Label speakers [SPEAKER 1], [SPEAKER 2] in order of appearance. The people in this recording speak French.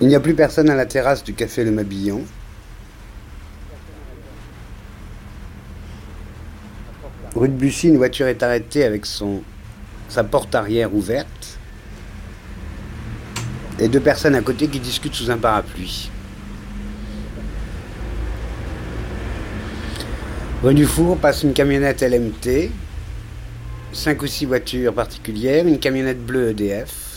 [SPEAKER 1] Il n'y a plus personne à la terrasse du café Le Mabillon. Rue de Bussy, une voiture est arrêtée avec sa porte arrière ouverte. Et deux personnes à côté qui discutent sous un parapluie. Rue du Four passe une camionnette LMT, 5 ou 6 voitures particulières, une camionnette bleue EDF.